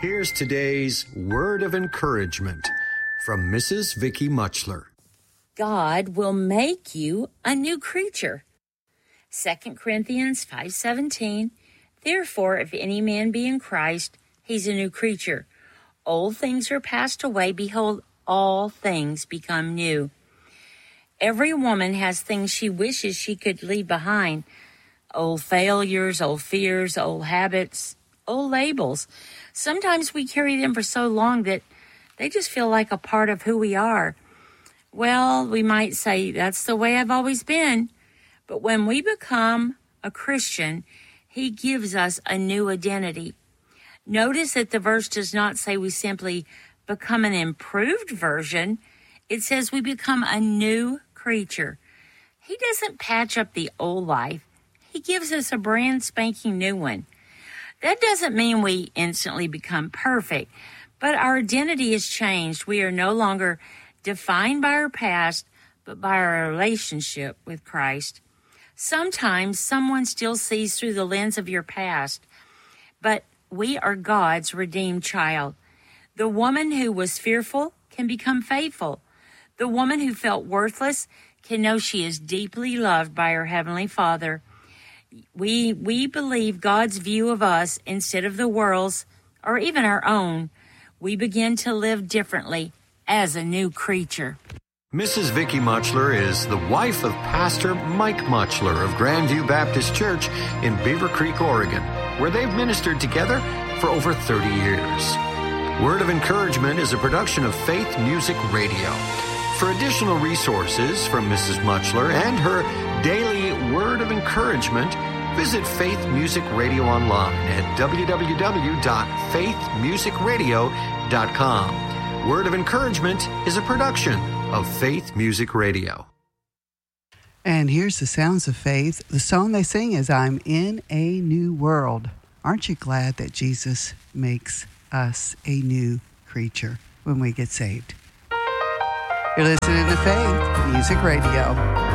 Here's today's word of encouragement from Mrs. Vicky Muchler. God will make you a new creature. 2 Corinthians 5:17. Therefore, if any man be in Christ, he's a new creature. Old things are passed away. Behold, all things become new. Every woman has things she wishes she could leave behind. Old failures, old fears, old habits, old labels. Sometimes we carry them for so long that they just feel like a part of who we are. Well, we might say, that's the way I've always been. But when we become a Christian, He gives us a new identity. Notice that the verse does not say we simply become an improved version. It says we become a new creature. He doesn't patch up the old life. He gives us a brand spanking new one. That doesn't mean we instantly become perfect, but our identity has changed. We are no longer defined by our past, but by our relationship with Christ. Sometimes someone still sees through the lens of your past, but we are God's redeemed child. The woman who was fearful can become faithful. The woman who felt worthless can know she is deeply loved by her Heavenly Father. We believe God's view of us instead of the world's or even our own. We begin to live differently as a new creature. Mrs. Vicky Muchler is the wife of Pastor Mike Muchler of Grandview Baptist Church in Beaver Creek, Oregon, where they've ministered together for over 30 years. Word of Encouragement is a production of Faith Music Radio. For additional resources from Mrs. Muchler and her daily Word of Encouragement, visit Faith Music Radio online at www.faithmusicradio.com. Word of Encouragement is a production of Faith Music Radio. And here's the sounds of faith. The song they sing is I'm in a New World. Aren't you glad that Jesus makes us a new creature when we get saved? You're listening to Faith Music Radio.